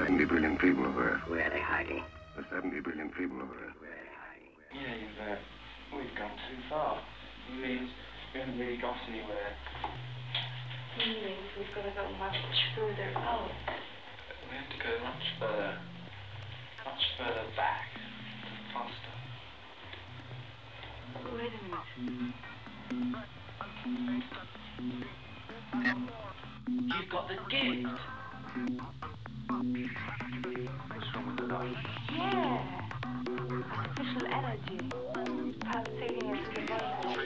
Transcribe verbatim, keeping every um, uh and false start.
seventy billion people of Earth. Where are they hiding? The seventy billion people of Earth. Where are they hiding? Yeah, you've, uh, we've gone too far. It means we haven't really got anywhere. It means we've got to go much further out. We have to go much further, much further back, faster. Wait a minute. You've got the gift. What's wrong with the dog? Yeah.